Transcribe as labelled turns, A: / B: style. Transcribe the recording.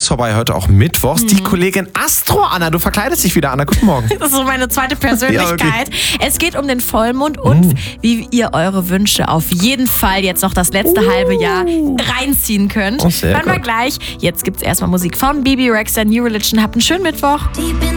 A: vorbei, heute auch Mittwochs. Die Kollegin Astro, Anna, du verkleidest dich wieder, Anna. Guten Morgen.
B: Das ist so meine zweite Persönlichkeit. Es geht um den Vollmond und wie ihr eure Wünsche auf jeden Fall jetzt noch das letzte halbe Jahr reinziehen könnt.
A: Oh, sehr
B: Hören wir
A: gut.
B: gleich. Jetzt gibt's erstmal Musik von Bibi Rexha, New Religion. Habt einen schönen Mittwoch.